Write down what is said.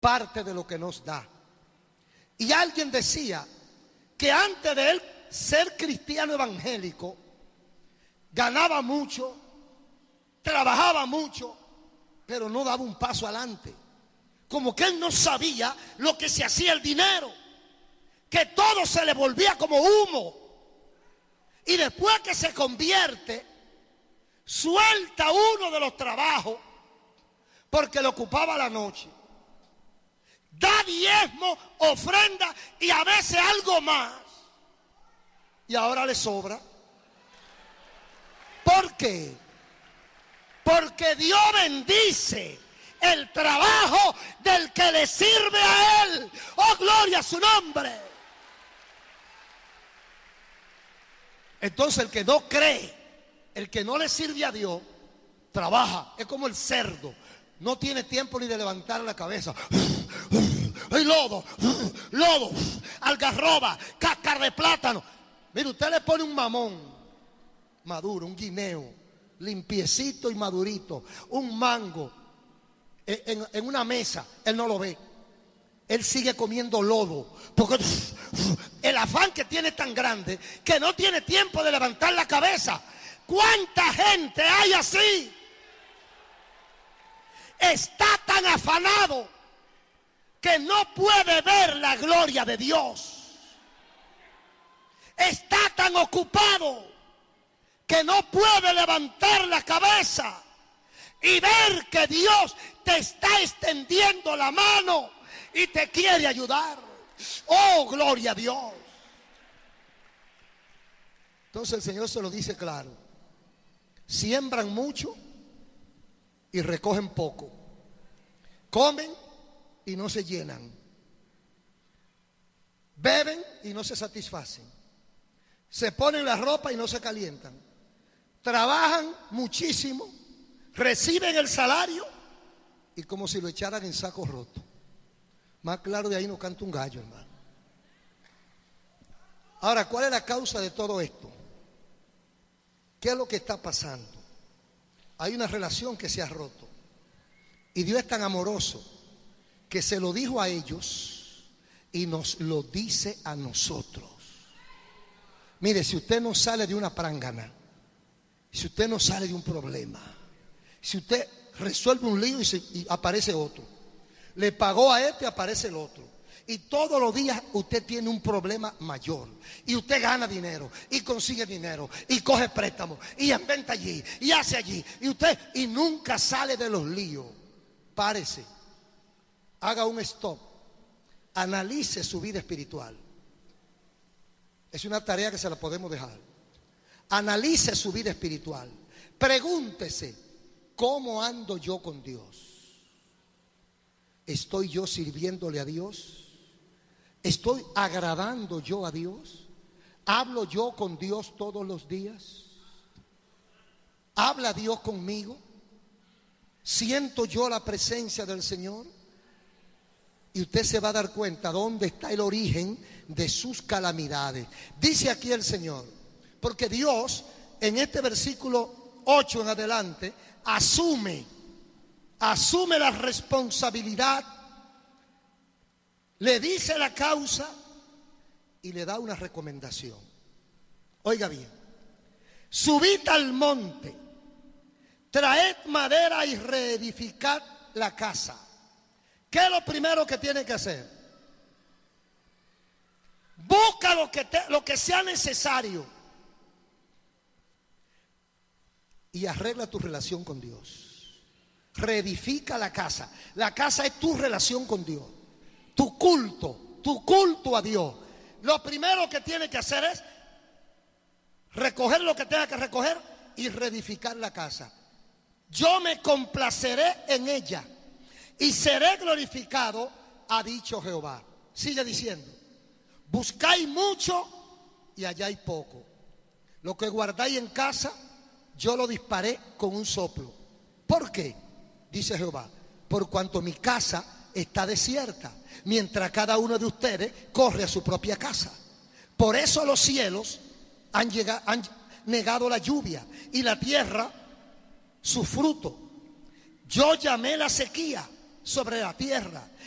parte de lo que nos da. Y alguien decía que antes de él ser cristiano evangélico, ganaba mucho, trabajaba mucho, pero no daba un paso adelante. Como que él no sabía lo que se hacía el dinero, que todo se le volvía como humo. Y después que se convierte, suelta uno de los trabajos porque le ocupaba la noche. Da diezmo, ofrenda y a veces algo más. Y ahora le sobra. ¿Por qué? Porque Dios bendice el trabajo del que le sirve a Él. ¡Oh, gloria a su nombre! Entonces el que no cree, el que no le sirve a Dios, trabaja. Es como el cerdo. No tiene tiempo ni de levantar la cabeza. ¡Ay, lodo! ¡Lodo! Algarroba, cáscara de plátano. Mire, usted le pone un mamón maduro, un guineo, limpiecito y madurito, un mango en una mesa, él no lo ve. Él sigue comiendo lodo, porque el afán que tiene es tan grande que no tiene tiempo de levantar la cabeza. ¿Cuánta gente hay así? Está tan afanado que no puede ver la gloria de Dios. Está tan ocupado que no puede levantar la cabeza y ver que Dios te está extendiendo la mano y te quiere ayudar. ¡Oh, gloria a Dios! Entonces el Señor se lo dice claro. Siembran mucho y recogen poco. Comen y no se llenan. Beben y no se satisfacen. Se ponen la ropa y no se calientan. Trabajan muchísimo, reciben el salario y como si lo echaran en saco roto. Más claro de ahí no canta un gallo, hermano. Ahora, ¿cuál es la causa de todo esto? ¿Qué es lo que está pasando? Hay una relación que se ha roto. Y Dios es tan amoroso que se lo dijo a ellos y nos lo dice a nosotros. Mire, si usted no sale de una prangana, si usted no sale de un problema, si usted resuelve un lío y aparece otro, le pagó a este y aparece el otro, y todos los días usted tiene un problema mayor, y usted gana dinero, y consigue dinero, y coge préstamos, y inventa allí, y hace allí, y nunca sale de los líos. Párese, haga un stop, analice su vida espiritual. Es una tarea que se la podemos dejar. Analice su vida espiritual. Pregúntese, ¿cómo ando yo con Dios? ¿Estoy yo sirviéndole a Dios? ¿Estoy agradando yo a Dios? ¿Hablo yo con Dios todos los días? ¿Habla Dios conmigo? ¿Siento yo la presencia del Señor? Y usted se va a dar cuenta dónde está el origen de sus calamidades. Dice aquí el Señor, porque Dios en este versículo 8 en adelante asume la responsabilidad, le dice la causa y le da una recomendación. Oiga bien, subid al monte, traed madera y reedificad la casa. ¿Qué es lo primero que tiene que hacer? Busca lo que sea necesario y arregla tu relación con Dios. Reedifica la casa. La casa es tu relación con Dios, tu culto a Dios. Lo primero que tiene que hacer es recoger lo que tenga que recoger y reedificar la casa. Yo me complaceré en ella y seré glorificado, ha dicho Jehová. Sigue diciendo, buscáis mucho y halláis poco. Lo que guardáis en casa, yo lo disparé con un soplo. ¿Por qué? Dice Jehová, por cuanto mi casa está desierta, mientras cada uno de ustedes corre a su propia casa. Por eso los cielos han negado la lluvia y la tierra su fruto. Yo llamé la sequía sobre la tierra